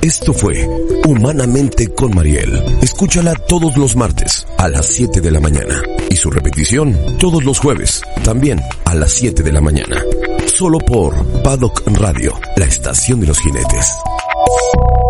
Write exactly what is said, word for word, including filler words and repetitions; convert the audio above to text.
Esto fue Humanamente con Mariel. Escúchala todos los martes a las siete de la mañana y su repetición todos los jueves, también a las siete de la mañana. Solo por Paddock Radio, la estación de los jinetes.